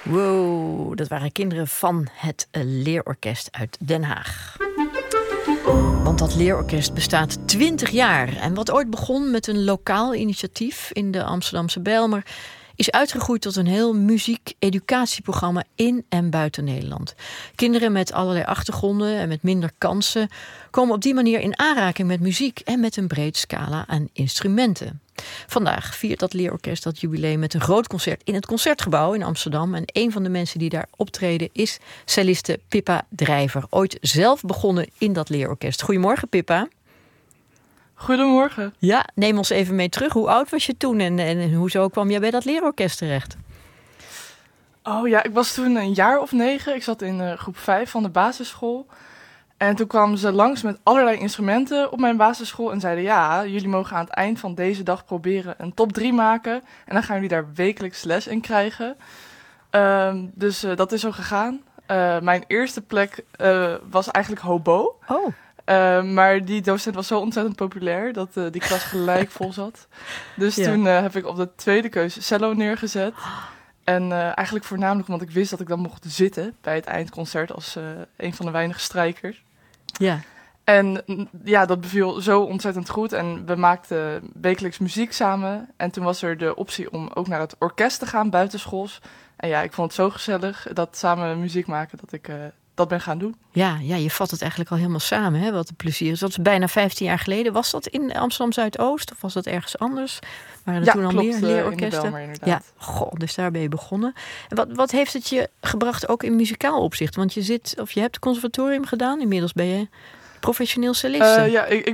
Wow, dat waren kinderen van het leerorkest uit Den Haag. Want dat leerorkest bestaat 20 jaar. En wat ooit begon met een lokaal initiatief in de Amsterdamse Bijlmer is uitgegroeid tot een heel muziek-educatieprogramma in en buiten Nederland. Kinderen met allerlei achtergronden en met minder kansen komen op die manier in aanraking met muziek en met een breed scala aan instrumenten. Vandaag viert dat leerorkest dat jubileum met een groot concert in het Concertgebouw in Amsterdam. En een van de mensen die daar optreden is celliste Pippa Drijver. Ooit zelf begonnen in dat leerorkest. Goedemorgen, Pippa. Goedemorgen. Ja, neem ons even mee terug. Hoe oud was je toen en hoezo kwam jij bij dat leerorkest terecht? Oh ja, ik was toen een jaar of 9. Ik zat in groep 5 van de basisschool. En toen kwamen ze langs met allerlei instrumenten op mijn basisschool en zeiden: ja, jullie mogen aan het eind van deze dag proberen een top 3 maken. En dan gaan jullie daar wekelijks les in krijgen. Dus dat is zo gegaan. Mijn eerste plek was eigenlijk hobo. Oh. Maar die docent was zo ontzettend populair dat die klas gelijk vol zat. Dus toen heb ik op de tweede keuze cello neergezet. En eigenlijk voornamelijk omdat ik wist dat ik dan mocht zitten bij het eindconcert als een van de weinige strijkers. Ja. En ja, dat beviel zo ontzettend goed. En we maakten wekelijks muziek samen. En toen was er de optie om ook naar het orkest te gaan, buitenschools. En ja, ik vond het zo gezellig dat samen muziek maken dat ik dat ben gaan doen. Ja, je vat het eigenlijk al helemaal samen, hè, wat een plezier is. Dat is bijna 15 jaar geleden. Was dat in Amsterdam Zuidoost of was dat ergens anders? Waren er toen al meer leerorkesten? In de Bijlmer, inderdaad. Ja, dus daar ben je begonnen. En wat heeft het je gebracht ook in muzikaal opzicht? Want je hebt het conservatorium gedaan. Inmiddels ben je professioneel cellist.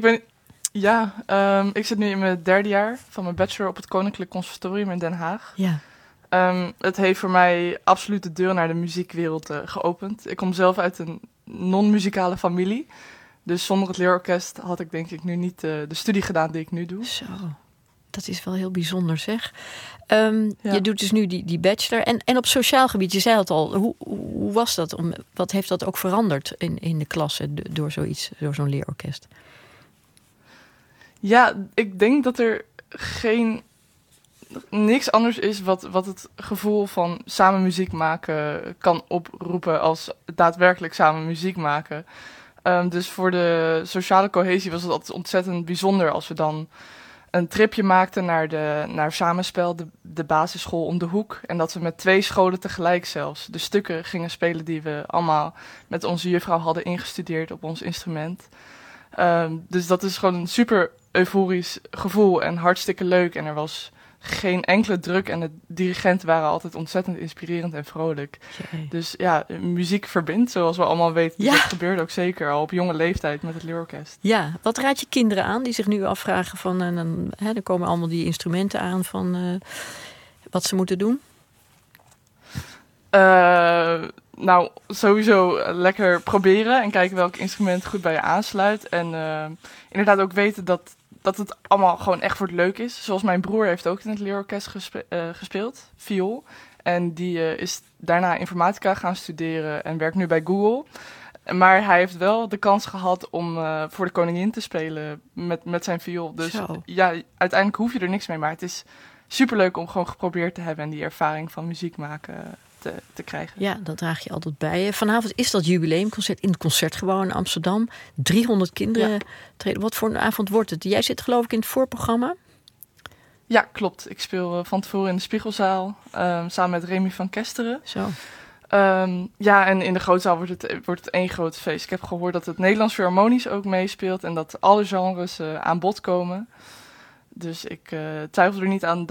Ik zit nu in mijn 3e jaar van mijn bachelor op het Koninklijk Conservatorium in Den Haag. Ja. Het heeft voor mij absoluut de deur naar de muziekwereld geopend. Ik kom zelf uit een non-muzikale familie. Dus zonder het leerorkest had ik denk ik nu niet de studie gedaan die ik nu doe. Zo, dat is wel heel bijzonder zeg. Je doet dus nu die bachelor. En op sociaal gebied, je zei het al, hoe was dat? Wat heeft dat ook veranderd in de klasse door zo'n leerorkest? Ja, ik denk dat er niks anders is wat het gevoel van samen muziek maken kan oproepen als daadwerkelijk samen muziek maken. Dus voor de sociale cohesie was het altijd ontzettend bijzonder als we dan een tripje maakten naar Samenspel, de basisschool om de hoek. En dat we met 2 scholen tegelijk zelfs de stukken gingen spelen die we allemaal met onze juffrouw hadden ingestudeerd op ons instrument. Dus dat is gewoon een super euforisch gevoel en hartstikke leuk. En er was geen enkele druk en de dirigenten waren altijd ontzettend inspirerend en vrolijk. Jee. Dus ja, muziek verbindt, zoals we allemaal weten. Ja. Dat gebeurde ook zeker al op jonge leeftijd met het leerorkest. Ja, wat raad je kinderen aan die zich nu afvragen van... er komen allemaal die instrumenten aan van wat ze moeten doen? Nou, sowieso lekker proberen en kijken welk instrument goed bij je aansluit. En inderdaad ook weten dat het allemaal gewoon echt voor het leuk is. Zoals mijn broer heeft ook in het leerorkest gespeeld, viool. En die is daarna informatica gaan studeren en werkt nu bij Google. Maar hij heeft wel de kans gehad om voor de koningin te spelen met zijn viool. Dus ja, uiteindelijk hoef je er niks mee. Maar het is superleuk om gewoon geprobeerd te hebben en die ervaring van muziek maken te krijgen. Ja, dat draag je altijd bij je. Vanavond is dat jubileumconcert in het Concertgebouw in Amsterdam. 300 kinderen treden. Wat voor een avond wordt het? Jij zit geloof ik in het voorprogramma? Ja, klopt. Ik speel van tevoren in de Spiegelzaal samen met Remy van Kesteren. Zo. En in de grootzaal wordt het één groot feest. Ik heb gehoord dat het Nederlands Philharmonisch ook meespeelt en dat alle genres aan bod komen. Dus ik twijfel er niet aan